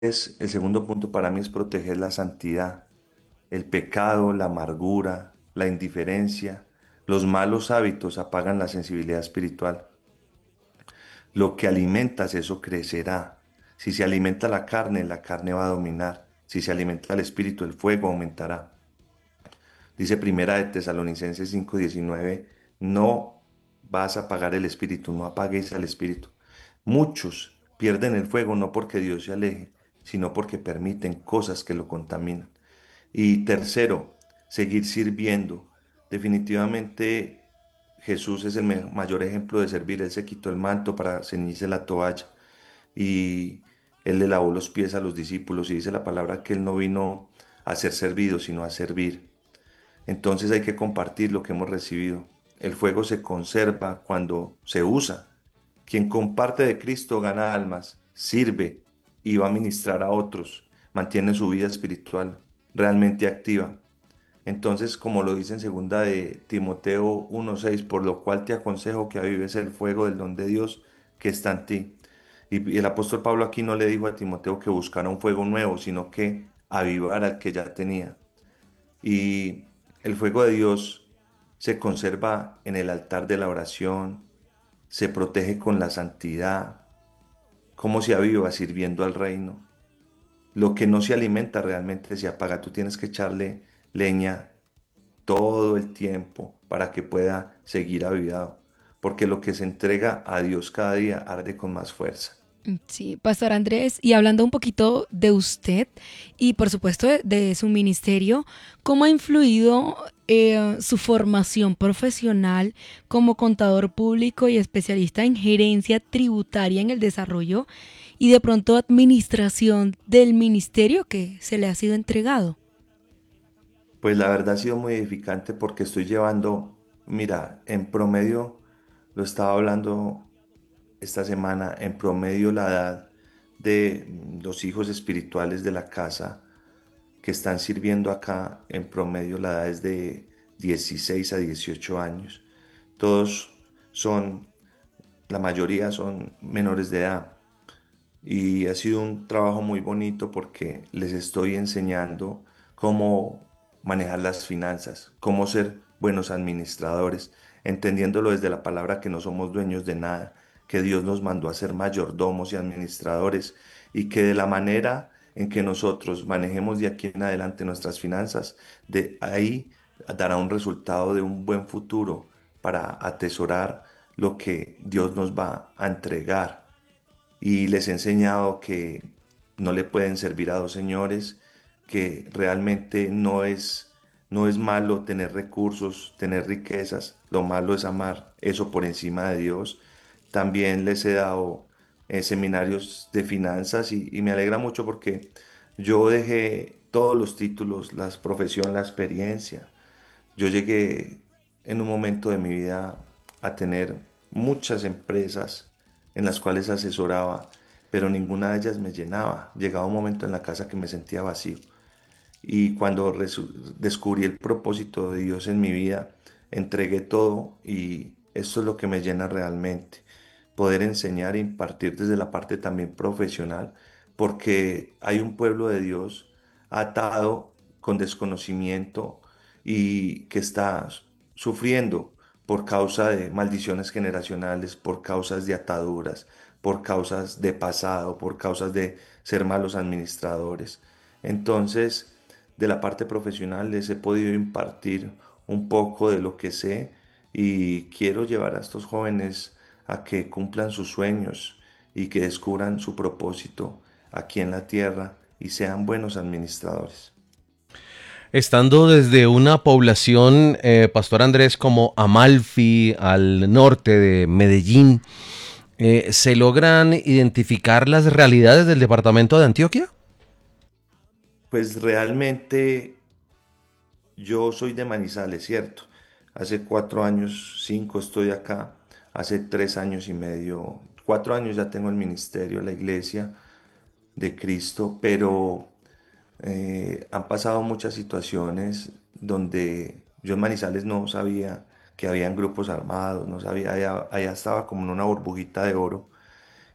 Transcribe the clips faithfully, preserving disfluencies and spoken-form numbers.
es, el segundo punto para mí es proteger la santidad. El pecado, la amargura, la indiferencia, los malos hábitos apagan la sensibilidad espiritual. Lo que alimentas, eso crecerá. Si se alimenta la carne, la carne va a dominar. Si se alimenta el espíritu, el fuego aumentará. Dice Primera de Tesalonicenses cinco diecinueve, no vas a apagar el espíritu, no apaguéis al espíritu. Muchos pierden el fuego no porque Dios se aleje, sino porque permiten cosas que lo contaminan. Y tercero, seguir sirviendo. Definitivamente Jesús es el me- mayor ejemplo de servir. Él se quitó el manto para ceñirse la toalla y él le lavó los pies a los discípulos y dice la palabra que él no vino a ser servido, sino a servir. Entonces hay que compartir lo que hemos recibido. El fuego se conserva cuando se usa. Quien comparte de Cristo gana almas, sirve y va a ministrar a otros, mantiene su vida espiritual realmente activa. Entonces, como lo dice en segunda de Timoteo uno seis, por lo cual te aconsejo que avives el fuego del don de Dios que está en ti. Y, y el apóstol Pablo aquí no le dijo a Timoteo que buscara un fuego nuevo, sino que avivara el que ya tenía. Y el fuego de Dios se conserva en el altar de la oración, se protege con la santidad, como se aviva sirviendo al reino. Lo que no se alimenta realmente se apaga. Tú tienes que echarle leña todo el tiempo para que pueda seguir avivado, porque lo que se entrega a Dios cada día arde con más fuerza. Mm, Sí, Pastor Andrés, y hablando un poquito de usted y por supuesto de, de su ministerio, ¿cómo ha influido eh, su formación profesional como contador público y especialista en gerencia tributaria en el desarrollo y de pronto administración del ministerio que se le ha sido entregado? Pues la verdad ha sido muy edificante porque estoy llevando, mira, en promedio, lo estaba hablando esta semana, en promedio la edad de los hijos espirituales de la casa que están sirviendo acá, en promedio la edad es de dieciséis a dieciocho años. Todos son, la mayoría son menores de edad. Y ha sido un trabajo muy bonito porque les estoy enseñando cómo manejar las finanzas, cómo ser buenos administradores, entendiéndolo desde la palabra que no somos dueños de nada, que Dios nos mandó a ser mayordomos y administradores y que de la manera en que nosotros manejemos de aquí en adelante nuestras finanzas, de ahí dará un resultado de un buen futuro para atesorar lo que Dios nos va a entregar y les he enseñado que no le pueden servir a dos señores, que realmente no es, no es malo tener recursos, tener riquezas, lo malo es amar eso por encima de Dios. También les he dado eh, seminarios de finanzas y, y me alegra mucho porque yo dejé todos los títulos, la profesión, la experiencia. Yo llegué en un momento de mi vida a tener muchas empresas en las cuales asesoraba, pero ninguna de ellas me llenaba. Llegaba un momento en la casa que me sentía vacío. Y cuando resu- descubrí el propósito de Dios en mi vida, entregué todo y eso es lo que me llena realmente. Poder enseñar e impartir desde la parte también profesional, porque hay un pueblo de Dios atado con desconocimiento y que está sufriendo por causa de maldiciones generacionales, por causas de ataduras, por causas de pasado, por causas de ser malos administradores. Entonces, de la parte profesional les he podido impartir un poco de lo que sé y quiero llevar a estos jóvenes a que cumplan sus sueños y que descubran su propósito aquí en la tierra y sean buenos administradores. Estando desde una población, eh, Pastor Andrés, como Amalfi, al norte de Medellín, eh, ¿se logran identificar las realidades del departamento de Antioquia? Pues realmente yo soy de Manizales, ¿cierto? Hace cuatro años, cinco estoy acá. Hace tres años y medio, cuatro años ya tengo el ministerio, la iglesia de Cristo, pero eh, han pasado muchas situaciones donde yo en Manizales no sabía que habían grupos armados, no sabía, allá, allá estaba como en una burbujita de oro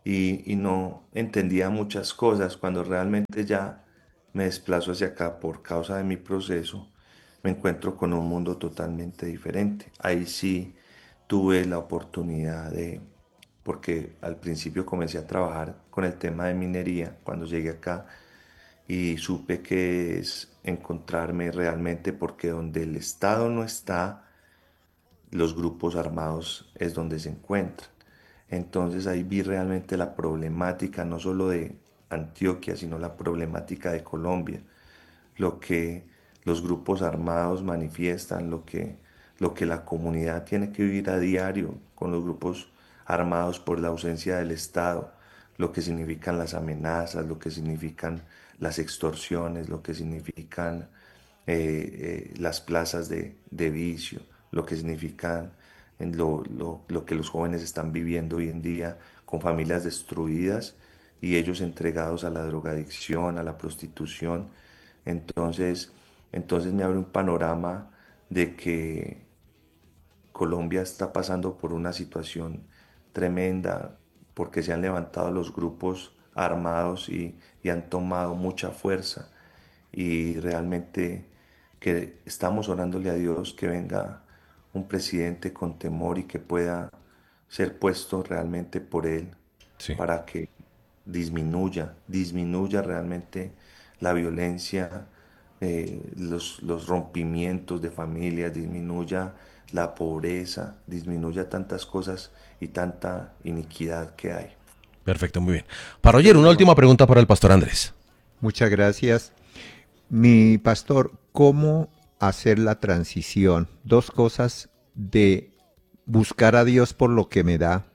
y, y no entendía muchas cosas. Cuando realmente ya me desplazo hacia acá por causa de mi proceso, me encuentro con un mundo totalmente diferente. Ahí sí tuve la oportunidad de, porque al principio comencé a trabajar con el tema de minería cuando llegué acá y supe que es encontrarme realmente porque donde el Estado no está, los grupos armados es donde se encuentran. Entonces ahí vi realmente la problemática no solo de Antioquia, sino la problemática de Colombia, lo que los grupos armados manifiestan, lo que, lo que la comunidad tiene que vivir a diario con los grupos armados por la ausencia del Estado, lo que significan las amenazas, lo que significan las extorsiones, lo que significan eh, eh, las plazas de, de vicio, lo que significan en lo, lo, lo que los jóvenes están viviendo hoy en día con familias destruidas y ellos entregados a la drogadicción, a la prostitución. Entonces, entonces me abre un panorama de que Colombia está pasando por una situación tremenda porque se han levantado los grupos armados y, y han tomado mucha fuerza y realmente que estamos orándole a Dios que venga un presidente con temor y que pueda ser puesto realmente por él Sí. para que disminuya, disminuya realmente la violencia, eh, los, los rompimientos de familias, disminuya la pobreza, disminuya tantas cosas y tanta iniquidad que hay. Perfecto, muy bien. Para oír, Esa una es más. última pregunta para el pastor Andrés. Muchas gracias. Mi pastor, ¿cómo hacer la transición? Dos cosas de buscar a Dios por lo que me da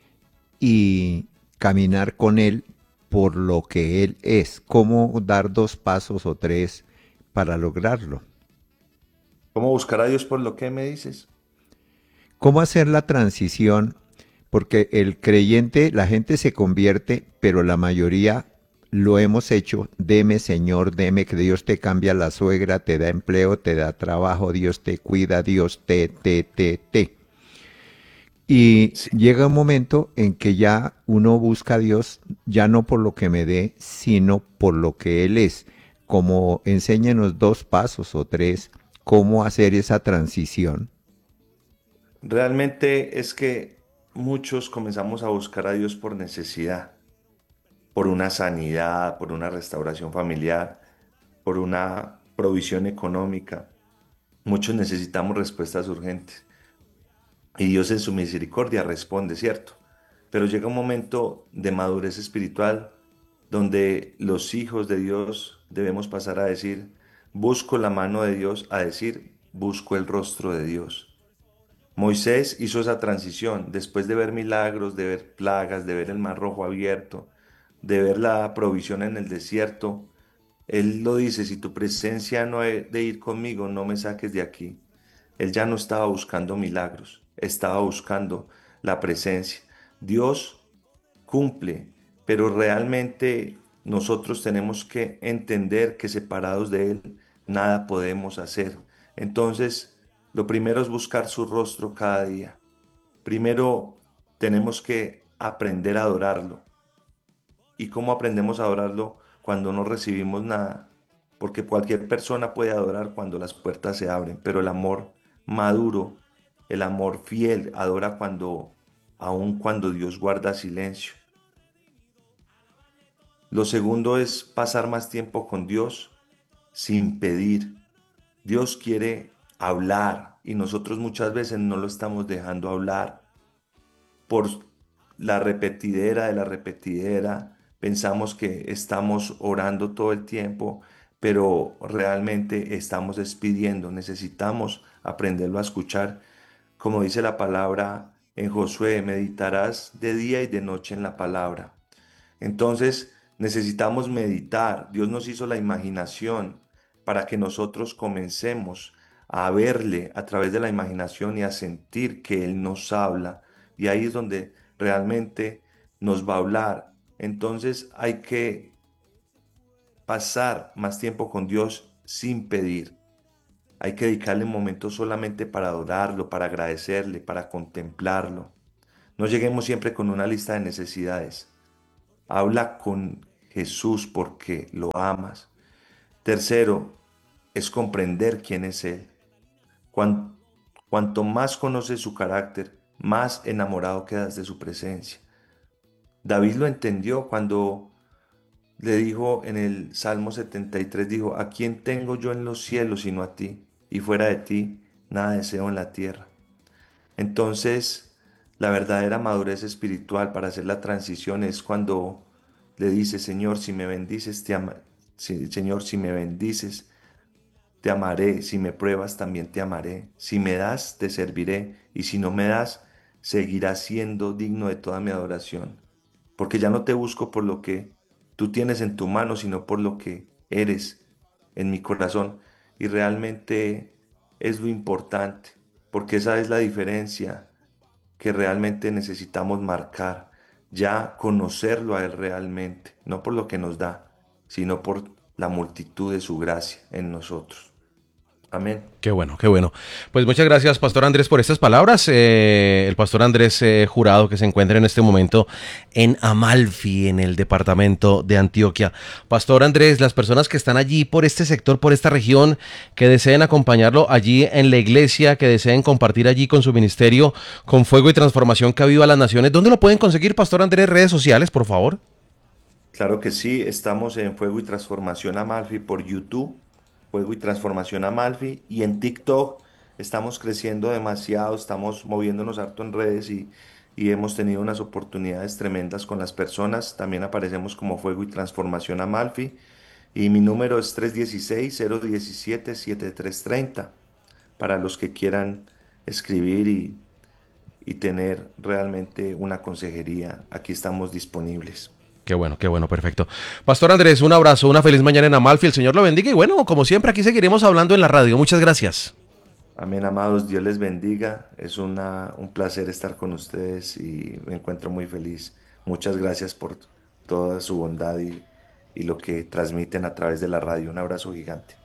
y caminar con Él por lo que Él es. ¿Cómo dar dos pasos o tres para lograrlo? ¿Cómo buscar a Dios por lo que me dices? ¿Cómo hacer la transición? Porque el creyente, la gente se convierte, pero la mayoría lo hemos hecho. Deme, Señor, deme, que Dios te cambia la suegra, te da empleo, te da trabajo, Dios te cuida, Dios te, te, te, te. Y Sí. llega un momento en que ya uno busca a Dios, ya no por lo que me dé, sino por lo que Él es. Como enséñenos dos pasos o tres, cómo hacer esa transición. Realmente es que muchos comenzamos a buscar a Dios por necesidad, por una sanidad, por una restauración familiar, por una provisión económica. Muchos necesitamos respuestas urgentes y Dios en su misericordia responde, ¿cierto? Pero llega un momento de madurez espiritual donde los hijos de Dios debemos pasar a decir, busco la mano de Dios, a decir, busco el rostro de Dios. Moisés hizo esa transición después de ver milagros, de ver plagas, de ver el mar rojo abierto, de ver la provisión en el desierto. Él lo dice, si tu presencia no he de ir conmigo, no me saques de aquí. Él ya no estaba buscando milagros, estaba buscando la presencia. Dios cumple, pero realmente nosotros tenemos que entender que separados de Él nada podemos hacer. Entonces, lo primero es buscar su rostro cada día. Primero tenemos que aprender a adorarlo. ¿Y cómo aprendemos a adorarlo cuando no recibimos nada? Porque cualquier persona puede adorar cuando las puertas se abren, pero el amor maduro, el amor fiel, adora cuando, aun cuando Dios guarda silencio. Lo segundo es pasar más tiempo con Dios sin pedir. Dios quiere hablar y nosotros muchas veces no lo estamos dejando hablar por la repetidera de la repetidera. Pensamos que estamos orando todo el tiempo, pero realmente estamos despidiendo. Necesitamos aprenderlo a escuchar. Como dice la palabra en Josué, meditarás de día y de noche en la palabra. Entonces necesitamos meditar. Dios nos hizo la imaginación para que nosotros comencemos a verle a través de la imaginación y a sentir que Él nos habla. Y ahí es donde realmente nos va a hablar. Entonces hay que pasar más tiempo con Dios sin pedir. Hay que dedicarle momentos solamente para adorarlo, para agradecerle, para contemplarlo. No lleguemos siempre con una lista de necesidades. Habla con Jesús porque lo amas. Tercero, es comprender quién es Él. Cuan- cuanto más conoces su carácter, más enamorado quedas de su presencia. David lo entendió cuando le dijo en el Salmo setenta y tres, dijo, ¿a quién tengo yo en los cielos sino a ti? Y fuera de ti, nada deseo en la tierra. Entonces, la verdadera madurez espiritual para hacer la transición es cuando le dice, Señor, si me bendices, te ama- si- Señor, si me bendices, te amaré, si me pruebas, también te amaré. Si me das, te serviré, y si no me das, seguirás siendo digno de toda mi adoración. Porque ya no te busco por lo que tú tienes en tu mano, sino por lo que eres en mi corazón. Y realmente es lo importante, porque esa es la diferencia que realmente necesitamos marcar. Ya conocerlo a Él realmente, no por lo que nos da, sino por la multitud de su gracia en nosotros. Amén. Qué bueno, qué bueno. Pues muchas gracias, Pastor Andrés, por estas palabras. Eh, el Pastor Andrés eh, Jurado, que se encuentra en este momento en Amalfi, en el departamento de Antioquia. Pastor Andrés, las personas que están allí por este sector, por esta región, que deseen acompañarlo allí en la iglesia, que deseen compartir allí con su ministerio, con Fuego y Transformación que Aviva las Naciones, ¿dónde lo pueden conseguir, Pastor Andrés? Redes sociales, por favor. Claro que sí, estamos en Fuego y Transformación Amalfi por YouTube, Fuego y Transformación Amalfi, y en TikTok estamos creciendo demasiado, estamos moviéndonos harto en redes y, y hemos tenido unas oportunidades tremendas con las personas. También aparecemos como Fuego y Transformación Amalfi y mi número es tres uno seis, cero uno siete, siete tres tres cero para los que quieran escribir y, y tener realmente una consejería. Aquí estamos disponibles. Qué bueno, qué bueno, perfecto. Pastor Andrés, un abrazo, una feliz mañana en Amalfi, el Señor lo bendiga y bueno, como siempre aquí seguiremos hablando en la radio. Muchas gracias. Amén, amados, Dios les bendiga. Es una, un placer estar con ustedes y me encuentro muy feliz. Muchas gracias por toda su bondad y, y lo que transmiten a través de la radio. Un abrazo gigante.